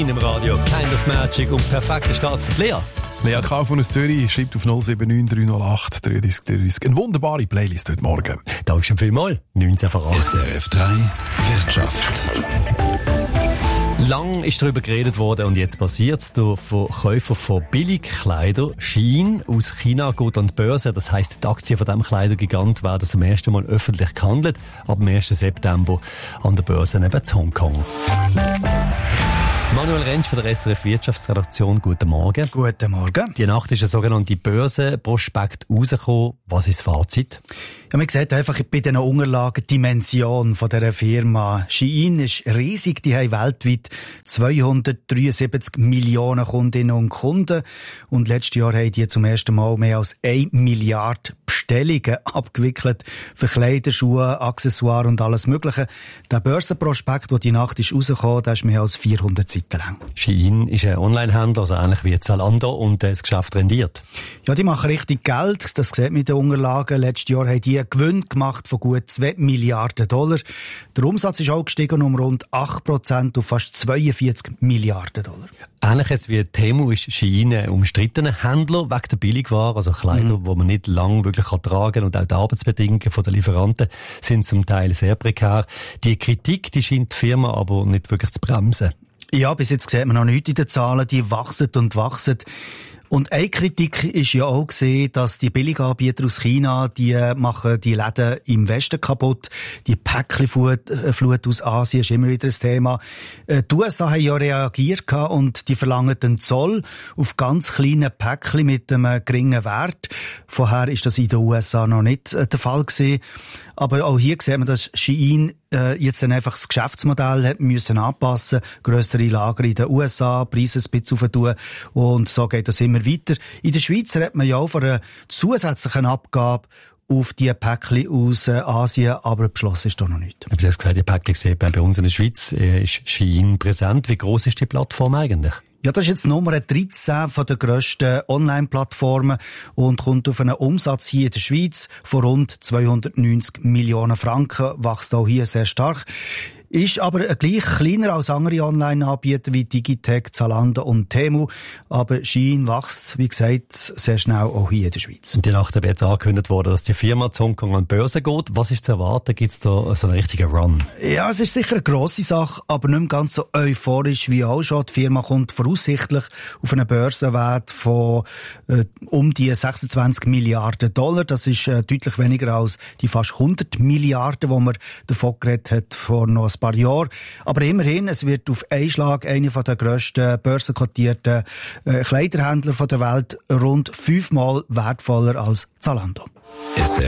Shein im Radio. Kind of Magic und perfekter Start für Lea. Lea Kaufmann aus Zürich schreibt auf 079 308 30 30. Eine wunderbare Playlist heute Morgen. Dankeschön vielmals. 19 voran. SRF 3 Wirtschaft. Lang ist darüber geredet worden und jetzt passiert's. Der Verkäufer von Billigkleider, Shein, aus China geht an die Börse. Das heisst, die Aktien von diesem Kleidergigant werden zum ersten Mal öffentlich gehandelt. Ab dem 1. September an der Börse neben Hongkong. Manuel Rentsch von der SRF Wirtschaftsredaktion, guten Morgen. Guten Morgen. Die Nacht ist ein sogenannter Börsenprospekt rausgekommen. Was ist das Fazit? Ja, man sieht einfach bei diesen Unterlagen die Dimension von dieser Firma. Shein ist riesig. Die haben weltweit 273 Millionen Kundinnen und Kunden. Und letztes Jahr haben die zum ersten Mal mehr als 1 Milliarde Bestellungen abgewickelt für Kleider, Schuhe, Accessoires und alles Mögliche. Der Börsenprospekt, der die Nacht ist rausgekommen, der ist mehr als 400 Seiten lang. Shein ist ein Onlinehändler, also ähnlich wie Zalando, und das Geschäft rendiert. Ja, die machen richtig Geld. Das sieht man in den Unterlagen. Letztes Jahr haben die einen Gewinn gemacht von gut 2 Milliarden $. Der Umsatz ist auch gestiegen um rund 8% auf fast 42 Milliarden $. Ähnlich jetzt wie Temu ist Shein ein umstrittener Händler wegen der Billigware, also Kleider, die man nicht lang wirklich tragen kann, und auch die Arbeitsbedingungen der Lieferanten sind zum Teil sehr prekär. Die Kritik, die scheint die Firma aber nicht wirklich zu bremsen. Ja, bis jetzt sieht man noch nichts in den Zahlen, die wachsen und wachsen. Und eine Kritik ist ja auch gesehen, dass die Billiganbieter aus China, die machen die Läden im Westen kaputt. Die Päckchenflut aus Asien ist immer wieder ein Thema. Die USA haben ja reagiert und die verlangen den Zoll auf ganz kleine Päckchen mit einem geringen Wert. Vorher ist das in den USA noch nicht der Fall gewesen. Aber auch hier sieht man, dass Shein jetzt dann einfach das Geschäftsmodell hat müssen anpassen, grössere Lager in den USA, Preise ein bisschen aufentun, und so geht das immer weiter. In der Schweiz redet man ja auch von einer zusätzlichen Abgabe auf die Päckchen aus Asien, aber beschlossen ist da noch nicht. Aber du hast gesagt, die Päckchen sieht man bei uns in der Schweiz, ist Shein präsent. Wie gross ist die Plattform eigentlich? Ja, das ist jetzt Nummer 13 von der grössten Online-Plattformen und kommt auf einen Umsatz hier in der Schweiz von rund 290 Millionen Franken, wächst auch hier sehr stark. Ist aber gleich kleiner als andere Online-Anbieter wie Digitec, Zalando und Temu. Aber Shein wächst, wie gesagt, sehr schnell auch hier in der Schweiz. Und die Nacht hat jetzt angekündigt worden, dass die Firma zu Hongkong an die Börse geht. Was ist zu erwarten? Gibt es da so einen richtigen Run? Ja, es ist sicher eine grosse Sache, aber nicht mehr ganz so euphorisch wie auch schon. Die Firma kommt voraussichtlich auf einen Börsenwert von um die 26 Milliarden $. Das ist deutlich weniger als die fast 100 Milliarden, die man davon geredet hat vor noch ein paar Jahren. Aber immerhin, es wird auf einen Schlag einer der grössten börsenkotierten Kleiderhändler der Welt, rund 5-mal wertvoller als Zalando.